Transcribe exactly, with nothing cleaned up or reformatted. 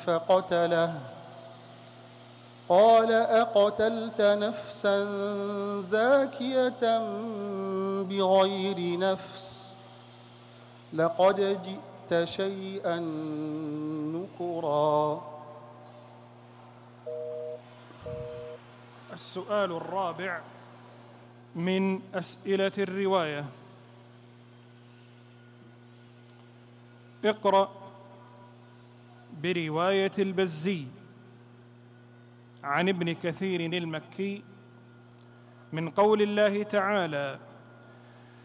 فقتله قال أقتلت نفسا زاكية بغير نفس لقد جئت شيئا نكرا. السؤال الرابع من أسئلة الرواية: اقرأ برواية البزي عن ابن كثير المكي من قول الله تعالى: